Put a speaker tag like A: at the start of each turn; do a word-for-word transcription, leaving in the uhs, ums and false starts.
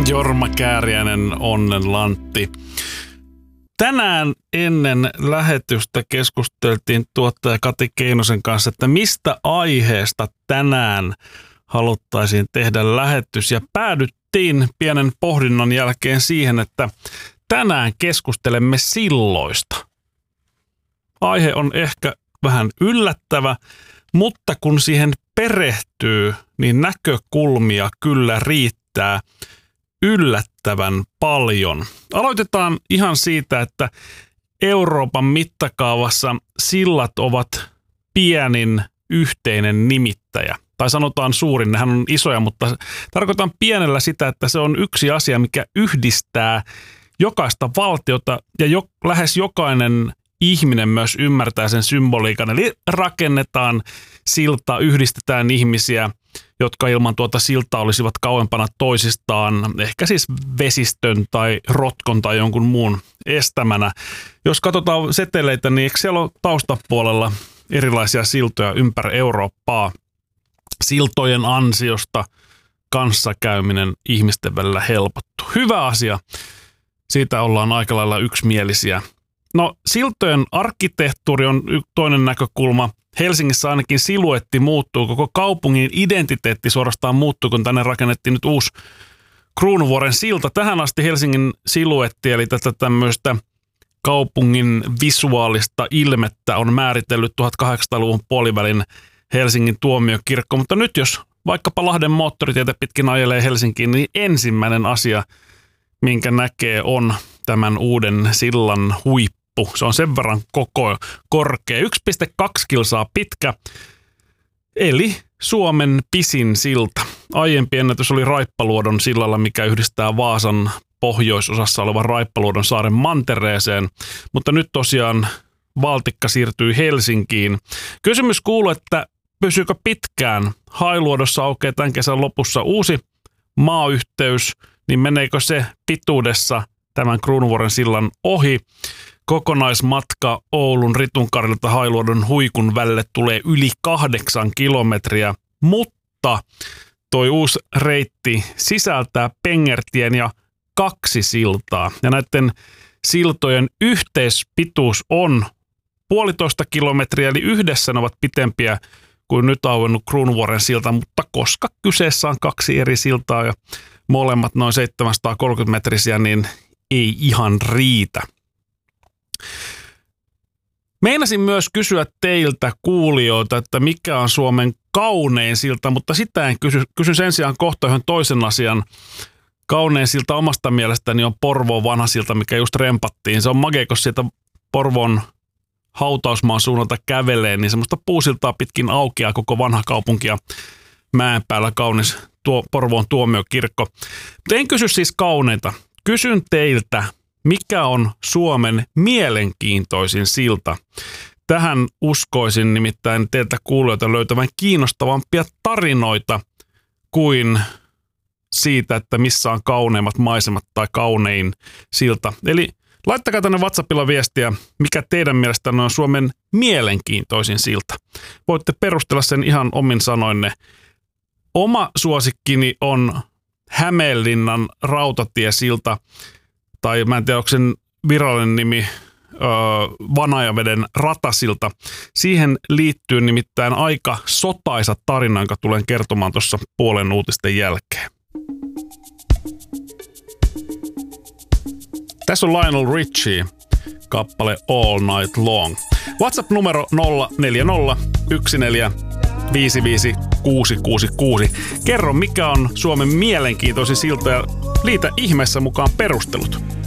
A: Jorma Kääriäinen, Onnen Lantti. Tänään ennen lähetystä keskusteltiin tuottaja Kati Keinosen kanssa, että mistä aiheesta tänään haluttaisiin tehdä lähetys. Ja päädyttiin pienen pohdinnan jälkeen siihen, että tänään keskustelemme silloista. Aihe on ehkä vähän yllättävä, mutta kun siihen perehtyy, niin näkökulmia kyllä riittää yllättävän paljon. Aloitetaan ihan siitä, että Euroopan mittakaavassa sillat ovat pienin yhteinen nimittäjä. Tai sanotaan suurin, nehän on isoja, mutta tarkoitan pienellä sitä, että se on yksi asia, mikä yhdistää jokaista valtiota ja jo, lähes jokainen ihminen myös ymmärtää sen symboliikan. Eli rakennetaan silta, yhdistetään ihmisiä, jotka ilman tuota siltaa olisivat kauempana toisistaan, ehkä siis vesistön tai rotkon tai jonkun muun estämänä. Jos katsotaan seteleitä, niin eikö siellä ole taustapuolella erilaisia siltoja ympäri Eurooppaa? Siltojen ansiosta kanssakäyminen ihmisten välillä helpottuu. Hyvä asia. Siitä ollaan aika lailla yksimielisiä. No, siltojen arkkitehtuuri on toinen näkökulma. Helsingissä ainakin siluetti muuttuu, koko kaupungin identiteetti suorastaan muuttuu, kun tänne rakennettiin nyt uusi Kruunuvuoren silta. Tähän asti Helsingin siluetti, eli tätä tämmöistä kaupungin visuaalista ilmettä on määritellyt tuhatkahdeksansataaluvun puolivälin Helsingin tuomiokirkko. Mutta nyt jos vaikkapa Lahden moottoritietä pitkin ajelee Helsinkiin, niin ensimmäinen asia, minkä näkee, on tämän uuden sillan huippu. Se on sen verran koko korkea, yksi pilkku kaksi kilsaa pitkä, eli Suomen pisin silta. Aiempi ennätys oli Raippaluodon sillalla, mikä yhdistää Vaasan pohjoisosassa olevan Raippaluodon saaren mantereeseen, mutta nyt tosiaan valtikka siirtyy Helsinkiin. Kysymys kuuluu, että pysyykö pitkään? Hailuodossa aukeaa tämän kesän lopussa uusi maayhteys, niin meneekö se pituudessa tämän Kruunuvuoren sillan ohi? Kokonaismatka Oulun Ritunkarilta Hailuodon Huikun välille tulee yli kahdeksan kilometriä, mutta toi uusi reitti sisältää Pengertien ja kaksi siltaa. Ja näiden siltojen yhteispituus on puolitoista kilometriä, eli yhdessä ne ovat pitempiä kuin nyt auennut Kruunuvuoren silta, mutta koska kyseessä on kaksi eri siltaa ja molemmat noin seitsemänsataakolmekymmentä metrisiä, niin ei ihan riitä. Meinasin myös kysyä teiltä kuulijoilta, että mikä on Suomen kaunein silta, mutta sitä en kysy. Kysyn sen sijaan kohta yhden toisen asian. Kaunein silta omasta mielestäni on Porvoon vanha silta, mikä just rempattiin. Se on makea, kun sieltä Porvoon hautausmaan suunnalta kävelee, niin semmoista puusiltaa pitkin aukeaa koko vanha kaupunki ja mäen päällä kaunis tuo Porvoon tuomiokirkko. Mutta en kysy siis kauneinta. Kysyn teiltä, mikä on Suomen mielenkiintoisin silta? Tähän uskoisin nimittäin teiltä kuulijoilta löytävän kiinnostavampia tarinoita kuin siitä, että missä on kauneimmat maisemat tai kaunein silta. Eli laittakaa tänne WhatsAppilla viestiä, mikä teidän mielestänne on Suomen mielenkiintoisin silta. Voitte perustella sen ihan omin sanoinne. Oma suosikkini on Hämeenlinnan rautatiesilta, tai mä en tiedä, onko sen virallinen nimi öö, Vanajaveden ratasilta. Siihen liittyy nimittäin aika sotaisa tarina, jonka tulen kertomaan tuossa puolen uutisten jälkeen. Tässä on Lionel Richie, kappale All Night Long. WhatsApp-numero nolla neljä nolla yksi neljä viisi viisi kuusi kuusi kuusi. Kerro, mikä on Suomen mielenkiintoisin silta ja liitä ihmeessä mukaan perustelut.